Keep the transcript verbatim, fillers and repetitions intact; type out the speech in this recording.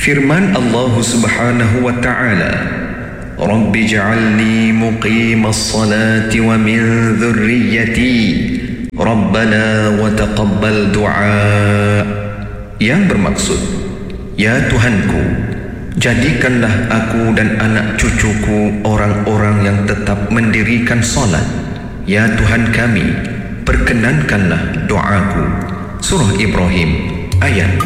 Firman Allah Subhanahu wa ta'ala, Rabbi ja'alni muqimas salati wa min dhurriyyati Rabbana wa taqabbal du'a. Yang bermaksud, ya Tuhanku, jadikanlah aku dan anak cucuku orang-orang yang tetap mendirikan salat. Ya Tuhan kami, perkenankanlah doaku. Surah Ibrahim ayat